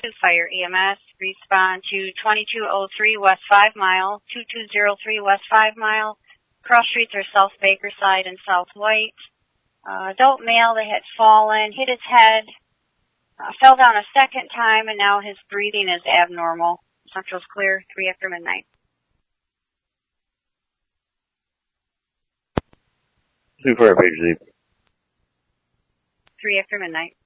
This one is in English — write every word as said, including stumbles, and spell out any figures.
Fire E M S, respond to twenty-two oh three West five Mile, two two zero three West five Mile. Cross streets are South Bakerside and South White. Uh, adult male that had fallen, hit his head, uh, fell down a second time, and now his breathing is abnormal. Central's clear, three after midnight. Two fire page Z. three after midnight.